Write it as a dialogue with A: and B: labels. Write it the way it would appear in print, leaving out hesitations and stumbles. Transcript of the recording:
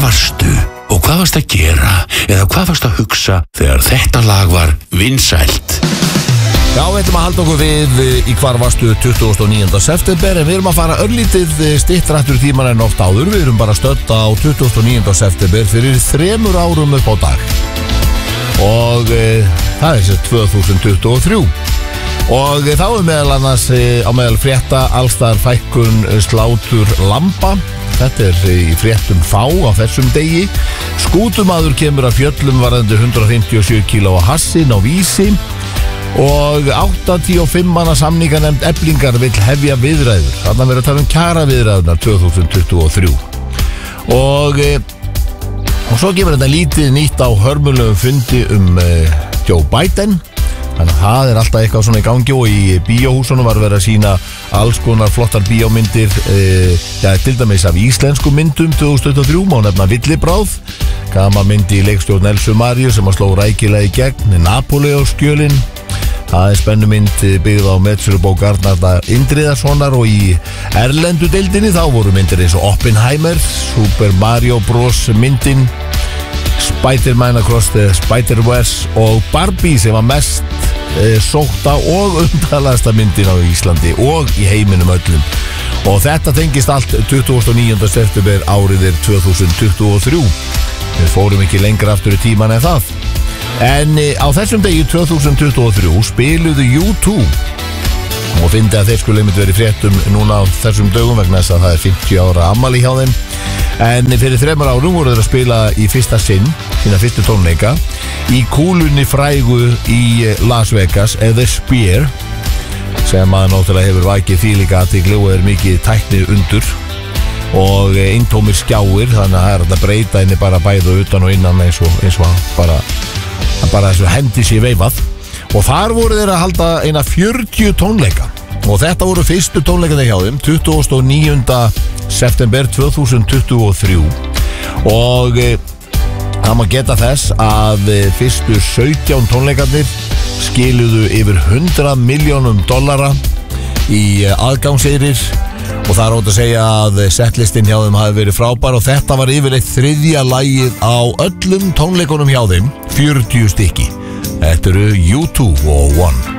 A: varstu og hvað varst að gera eða hvað varst að hugsa þegar þetta lag var vinsælt?
B: Já, við ætlum að halda okkur við í hvar varstu 29. september en við erum að fara örlítið styttrættur tíman en oft áður. Við erum bara stödd á 29. september fyrir 3 árum upp á dag og það er 2023 og þá er meðal annars á meðal frétta allstar fækkun slátur lamba. Þetta er í fréttum Fá á þessum degi. Skútumaður kemur að fjöllum varðandi 157 kíló af hassin á Vísi og 85 manna samninganefnd Eflingar vill hefja viðræður. Þarna verður að tala kjara viðræðunar 2023 og svo kemur þetta lítið nýtt á hörmulegum fundi Joe Biden. Þannig að það er alltaf eitthvað svona í gangi og í bíóhúsunum var verið að sína alls konar flottar bíómyndir til dæmis af íslensku myndum 2023 má nefna Villibráð, gama myndi í leikstjórn Elsu Maríu sem að sló rækilega í gegn, Napoleónskjölin. Það er spennumynd byggð á metsölubók Arnarda Indriðarssonar og í erlendu deildinni þá voru myndir eins og Oppenheimer, Super Mario Bros myndin, Spider-Man Across the Spider-Verse og Barbie sem var mest sótta og umtalaðasta myndin á Íslandi og í heiminum öllum og þetta tengist allt 29. september árið 2023. Við fórum ekki lengra aftur í tíman en það en á þessum degi 2023 spiluðu U2 og fyndi að þeir skulle einmitt verið fréttum núna á þessum dögum vegna þess að það er 50 ára afmæli hjá þeim en fyrir 3 árum voru þeir að spila í fyrsta sinn sína fyrstu tónleika í kúlunni frægu í Las Vegas eða Sphere sem að náttúrulega hefur vakið þvílíka athygli og er mikið tækni undur og eintómir skjáir þannig að það er að breyta henni bara bæðu utan og innan eins og bara þessu hendi sér veifað og þar voru þeir að halda eina 40 tónleika og þetta voru fyrstu tónleikandi hjá þeim 29. september 2023 og það má geta þess að fyrstu 17 tónleikarnir skiluðu yfir $100 milljónum í aðgangseyrir og það er ótt að segja að setlistin hjá þeim hafi verið frábær og þetta var yfirleitt 3. lagið á öllum tónleikunum hjá þeim 40 stykki. Þetta eru U2 og One.